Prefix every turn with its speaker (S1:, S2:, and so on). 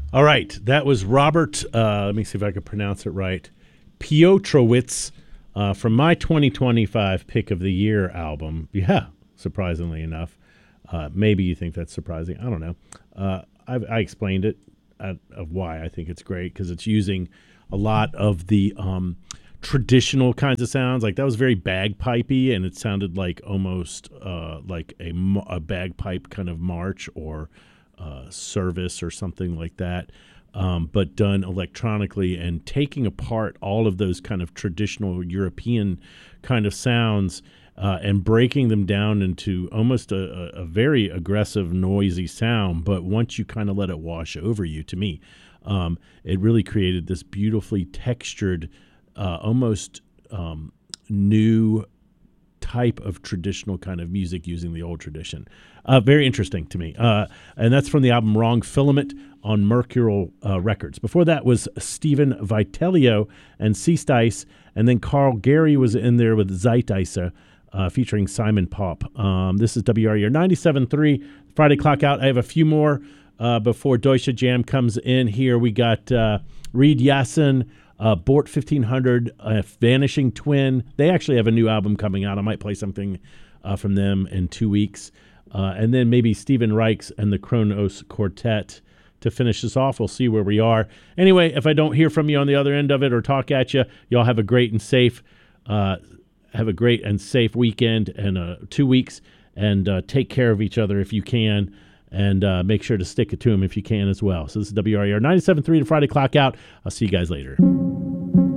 S1: All right, that was Robert. Let me see if I can pronounce it right. Piotrowicz from my 2025 Pick of the Year album. Yeah, surprisingly enough. Maybe you think that's surprising. I don't know. I explained it of why I think it's great because it's using a lot of the traditional kinds of sounds. Like that was very bagpipey, and it sounded like almost like a bagpipe kind of march or service or something like that, but done electronically and taking apart all of those kind of traditional European kind of sounds and breaking them down into almost a very aggressive, noisy sound. But once you kind of let it wash over you, to me, it really created this beautifully textured, almost new type of traditional kind of music using the old tradition. Very interesting to me. And that's from the album Wrong Filament on Mercurial Records. Before that was Stephen Vitelio and Seastice, and then Carl Gary was in there with Zeiteiser, featuring Simon Pop. This is WRER 97.3, Friday Clock Out. I have a few more before Deutsche Jam comes in here. We got Reed Yassen, Bort 1500, Vanishing Twin. They actually have a new album coming out. I might play something from them in 2 weeks. And then maybe Stephen Reichs and the Kronos Quartet to finish this off. We'll see where we are. Anyway, if I don't hear from you on the other end of it or talk at you, y'all have a great and safe weekend and 2 weeks, and take care of each other if you can, and make sure to stick it to them if you can as well. So this is WRER 97.3, the Friday Clock Out. I'll see you guys later.